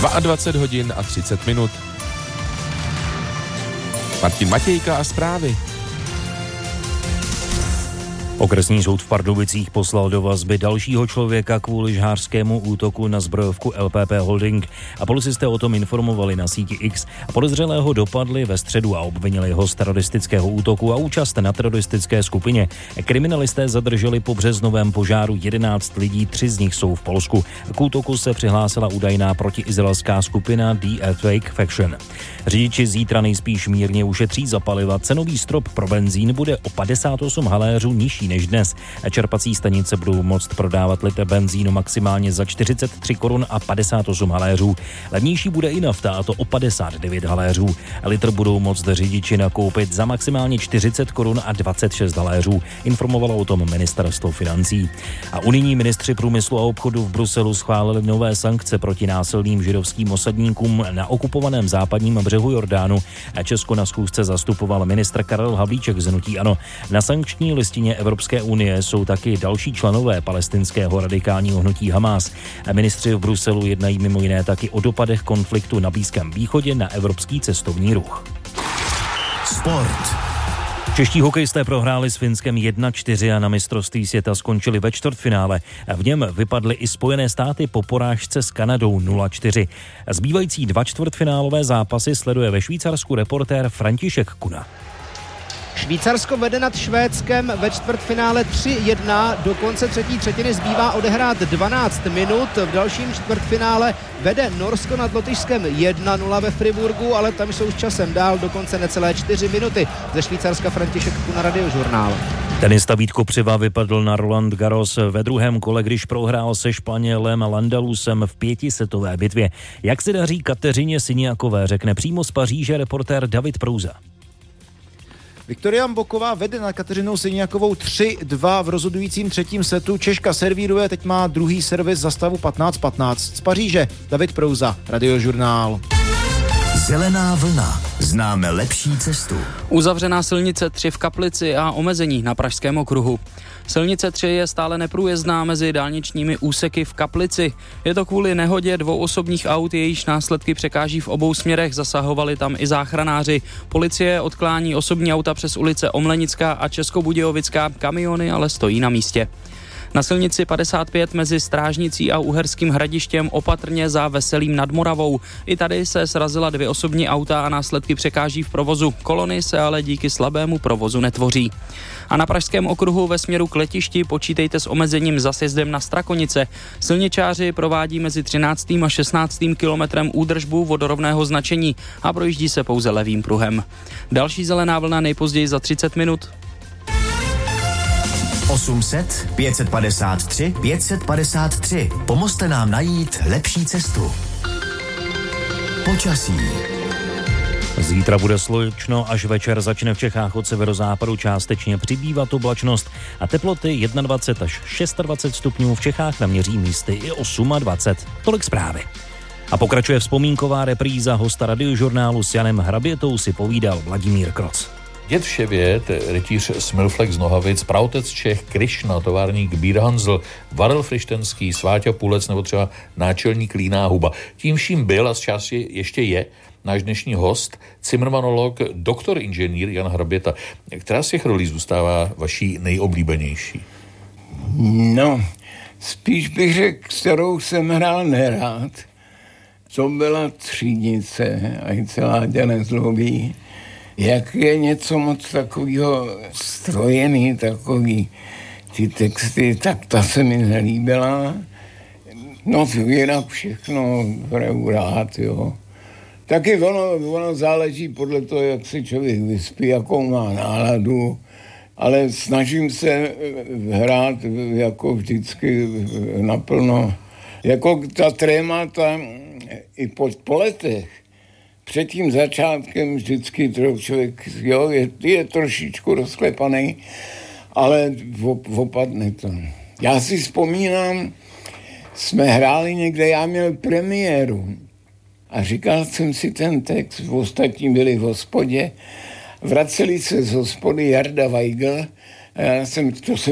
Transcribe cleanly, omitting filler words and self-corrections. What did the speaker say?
22 hodin a 30 minut. Martin Matějka a zprávy. Okresní soud v Pardubicích poslal do vazby dalšího člověka kvůli žhářskému útoku na zbrojovku LPP Holding a policisté o tom informovali na síti X. Podezřelého dopadli ve středu a obvinili ho z teroristického útoku a účast na teroristické skupině. Kriminalisté zadrželi po březnovém požáru 11 lidí, 3 z nich jsou v Polsku. K útoku se přihlásila údajná protiizraelská skupina The Earthquake Faction. Řidiči zítra nejspíš mírně ušetří za paliva. Cenový strop pro benzín bude o 58 haléřů nižší než dnes. Čerpací stanice budou moct prodávat litr benzínu maximálně za 43 korun a 58 haléřů. Levnější bude i nafta, a to o 59 haléřů. Litr budou moct řidiči nakoupit za maximálně 40 korun a 26 haléřů. Informovalo o tom ministerstvo financí. A unijní ministři průmyslu a obchodu v Bruselu schválili nové sankce proti násilným židovským osadníkům na okupovaném západním břehu Jordánu. Česko na schůzce zastupoval ministr Karel Havlíček z hnutí ANO. Na sankční listině Evropské unie jsou taky další členové palestinského radikálního hnutí Hamás. Ministři v Bruselu jednají mimo jiné taky o dopadech konfliktu na Blízkém východě na evropský cestovní ruch. Sport. Čeští hokejisté prohráli s Finskem 1-4 a na mistrovství světa skončili ve čtvrtfinále. V něm vypadly i Spojené státy po porážce s Kanadou 0-4. Zbývající 2 čtvrtfinálové zápasy sleduje ve Švýcarsku reportér František Kuna. Švýcarsko vede nad Švédskem ve čtvrtfinále 3-1. Do konce třetí třetiny zbývá odehrát 12 minut. V dalším čtvrtfinále vede Norsko nad Lotyšskem 1-0 ve Friburgu, ale tam jsou s časem dál, dokonce necelé 4 minuty. Ze Švýcarska František Kuna, Radiožurnál. Tenista Vít Kopřiva vypadl na Roland Garros ve druhém kole, když prohrál se Španělem Landalusem v 5setové bitvě. Jak se daří Kateřině Siniakové, řekne přímo z Paříže reportér David Prouza. Viktoria Mboková vede nad Kateřinou Siniakovou 3-2 v rozhodujícím třetím setu. Češka servíruje, teď má druhý servis za stavu 15-15. Z Paříže David Prouza, Radiožurnál. Zelená vlna. Známe lepší cestu. Uzavřená silnice 3 v Kaplici a omezení na Pražském okruhu. Silnice 3 je stále neprůjezdná mezi dálničními úseky v Kaplici. Je to kvůli nehodě 2 osobních aut, jejíž následky překáží v obou směrech, zasahovali tam i záchranáři. Policie odklání osobní auta přes ulice Omlenická a Českobudějovická, kamiony ale stojí na místě. Na silnici 55 mezi Strážnicí a Uherským Hradištěm opatrně za Veselým nad Moravou. I tady se srazila 2 osobní auta a následky překáží v provozu. Kolony se ale díky slabému provozu netvoří. A na Pražském okruhu ve směru k letišti počítejte s omezením za sjezdem na Strakonice. Silničáři provádí mezi 13. a 16. kilometrem údržbu vodorovného značení a projíždí se pouze levým pruhem. Další zelená vlna nejpozději za 30 minut. 800 553 553. Pomozte nám najít lepší cestu. Počasí. Zítra bude slunečno, až večer začne v Čechách od severozápadu částečně přibývat oblačnost a teploty 21 až 26 stupňů, v Čechách naměří místy i 28. Tolik zprávy. A pokračuje vzpomínková repríza. Hosta Radiožurnálu s Janem Hrabětou si povídal Vladimír Kroc. Děd Vševět, rytíř Smilflex z Nohavic, praotec Čech Krišna, továrník Bír Hanzl, Varel Frištenský, Sváťa Půlec nebo třeba náčelník Líná Huba. Tím vším byl a z části ještě je náš dnešní host, cimrmanolog, doktor inženýr Jan Hraběta. Která z těch rolí zůstává vaší nejoblíbenější? No, spíš bych řekl, kterou jsem hrál nerád. To byla Třídnice a i celá děle zlobí. Jak je něco moc takového strojený, takový ty texty, tak ta se mi nelíbila. No jinak všechno hraju rád, jo. Taky ono záleží podle toho, jak se člověk vyspí, jakou má náladu, ale snažím se hrát jako vždycky naplno. Jako ta trémata i po letech. Před tím začátkem vždycky člověk je trošičku rozklepaný, ale opadne to. Já si vzpomínám, jsme hráli někde, já měl premiéru a říkal jsem si ten text, ostatní byli v hospodě, vraceli se z hospody Jarda Weigl a já jsem